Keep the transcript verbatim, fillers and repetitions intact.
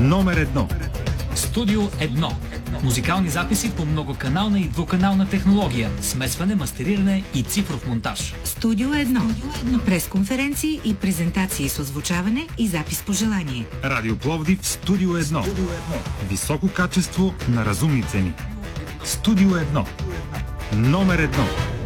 номер едно. Студио едно. Музикални записи по многоканална и двуканална технология, смесване, мастериране и цифров монтаж. Студио едно. Пресконференции и презентации с озвучаване и запис по желание. Радио Пловдив, Студио едно. Високо качество на разумни цени. Студио едно. Номер едно.